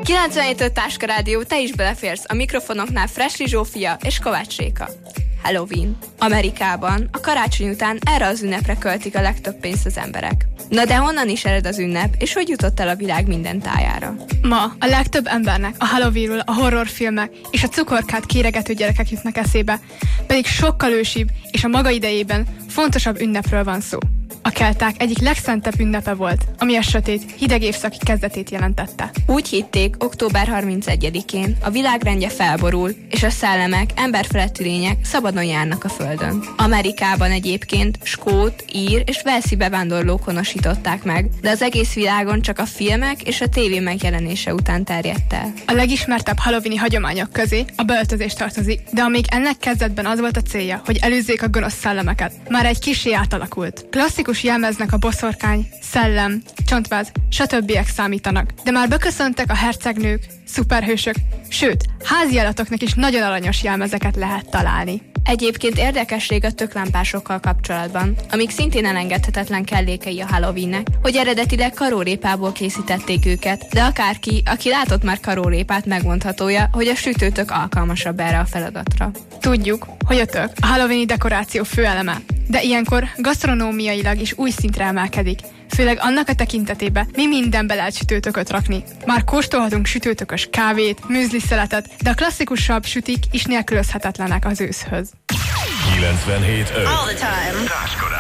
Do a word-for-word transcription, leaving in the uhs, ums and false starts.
kilencvenhét öt Táska Rádió, te is beleférsz a mikrofonoknál Fressli Zsófia és Kovács Réka. Halloween. Amerikában a karácsony után erre az ünnepre költik a legtöbb pénzt az emberek. Na de honnan is ered az ünnep, és hogy jutott el a világ minden tájára? Ma a legtöbb embernek a Halloweenról a horrorfilmek és a cukorkát kéregető gyerekek jutnak eszébe, pedig sokkal ősibb és a maga idejében fontosabb ünnepről van szó. A kelták egyik legszentebb ünnepe volt, ami a sötét, hideg évszaki kezdetét jelentette. Úgy hitték, október harmincegyedikén a világrendje felborul, és a szellemek, emberfeletti lények szabadon járnak a földön. Amerikában egyébként skót, ír és velszi bevándorlók honosították meg, de az egész világon csak a filmek és a tévé megjelenése után terjedt el. A legismertebb halloweeni hagyományok közé a beöltözés tartozik, de amíg ennek kezdetben az volt a célja, hogy előzzék a gonosz szellemeket, már egy kissé átalakult. Klasszikus jelmeznek a boszorkány, szellem, csontváz, stb. Számítanak. De már beköszöntek a hercegnők, szuperhősök, sőt, házi állatoknak is nagyon aranyos jelmezeket lehet találni. Egyébként érdekesség a töklámpásokkal kapcsolatban, amik szintén elengedhetetlen kellékei a Halloweennek, hogy eredetileg karórépából készítették őket, de akárki, aki látott már karórépát, megmondhatója, hogy a sütőtök alkalmasabb erre a feladatra. Tudjuk, hogy a tök a halloweeni dekoráció főeleme, de ilyenkor gasztronómiailag is új szintre emelkedik, főleg annak a tekintetében, mi mindenbe lehet sütőtököt rakni. Már kóstolhatunk sütőtökös kávét, műzliszeletet, de a klasszikusabb sütik is nélkülözhetetlenek az őszhöz. kilencvenhét öt